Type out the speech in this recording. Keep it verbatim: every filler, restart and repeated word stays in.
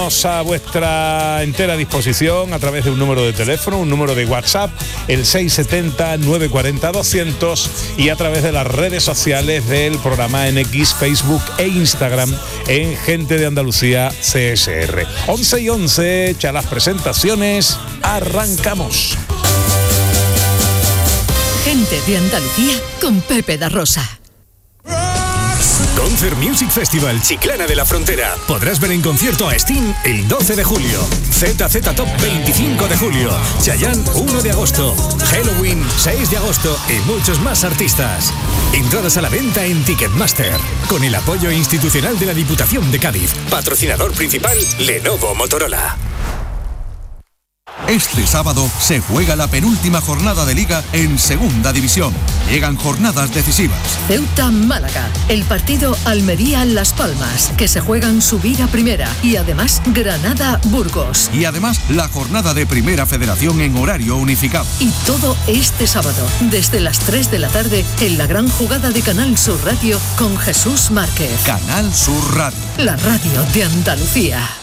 A vuestra entera disposición a través de un número de teléfono, un número de WhatsApp, el seis siete cero, nueve cuatro cero, doscientos, y a través de las redes sociales del programa en X, Facebook e Instagram en Gente de Andalucía C S R. once y once, ya las presentaciones, arrancamos. Gente de Andalucía con Pepe da Rosa. Concert Music Festival Chiclana de la Frontera. Podrás ver en concierto a Sting el doce de julio, Z Z Top veinticinco de julio, Chayanne uno de agosto, Halloween seis de agosto y muchos más artistas. Entradas a la venta en Ticketmaster, con el apoyo institucional de la Diputación de Cádiz. Patrocinador principal, Lenovo Motorola. Este sábado se juega la penúltima jornada de Liga en Segunda División. Llegan jornadas decisivas. Ceuta-Málaga, el partido Almería-Las Palmas, que se juegan subir a Primera, y además Granada-Burgos. Y además la jornada de Primera Federación en horario unificado. Y todo este sábado, desde las tres de la tarde, en la gran jugada de Canal Sur Radio con Jesús Márquez. Canal Sur Radio. La radio de Andalucía.